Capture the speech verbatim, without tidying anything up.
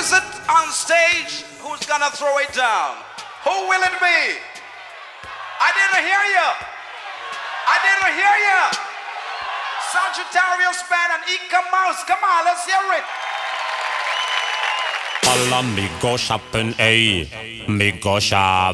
is it on stage who's gonna throw it down? Who will it be? I didn't hear you. I didn't hear you. Sagittarius Band and Ika Mouse. Come on, let's hear it. Alla mig gå shoppen, ey. Mig gå shop.